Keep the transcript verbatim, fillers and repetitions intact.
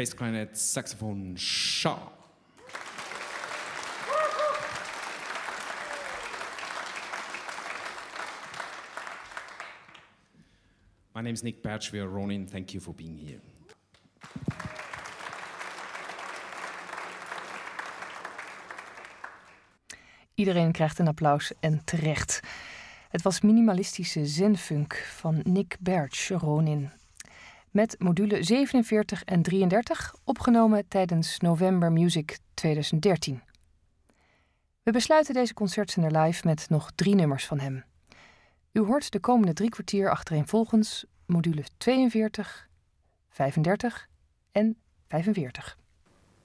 bass clarinet, saxophone, Shaw. My name is Nick Birch. We are Ronin. Thank you for being here. Iedereen krijgt een applaus en terecht. Het was minimalistische zenfunk van Nick Birch, Ronin. Met module zevenenveertig en drieëndertig, opgenomen tijdens November Music tweeduizend dertien. We besluiten deze concertzender live met nog drie nummers van hem. U hoort de komende drie kwartier achtereenvolgens module tweeënveertig, vijfendertig en vijfenveertig.